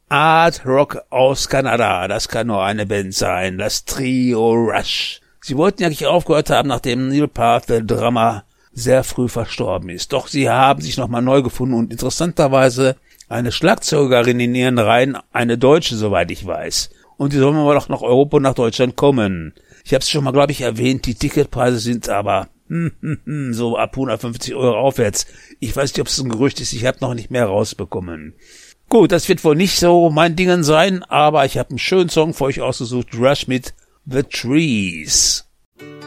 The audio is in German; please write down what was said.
Art Rock aus Kanada. Das kann nur eine Band sein. Das Trio Rush. Sie wollten ja nicht aufgehört haben, nachdem Neil Peart, der Drummer, sehr früh verstorben ist. Doch sie haben sich nochmal neu gefunden und interessanterweise eine Schlagzeugerin in ihren Reihen, eine Deutsche, soweit ich weiß. Und die sollen wohl auch nach Europa und nach Deutschland kommen. Ich habe es schon mal, glaube ich, erwähnt, die Ticketpreise sind aber so ab 150 € aufwärts. Ich weiß nicht, ob es ein Gerücht ist, ich habe noch nicht mehr rausbekommen. Gut, das wird wohl nicht so mein Dingen sein, aber ich habe einen schönen Song für euch ausgesucht, Rush mit The Trees.